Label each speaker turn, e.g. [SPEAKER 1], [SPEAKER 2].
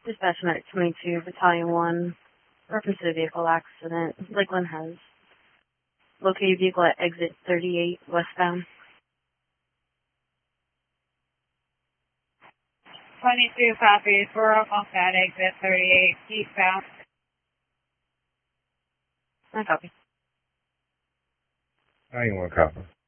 [SPEAKER 1] Dispatch Medic 22, Battalion 1, reference to the vehicle accident. Lakeland has located vehicle at exit 38 westbound.
[SPEAKER 2] 22 copies. We're almost at exit 38 eastbound.
[SPEAKER 1] I copy.
[SPEAKER 3] 91 copy.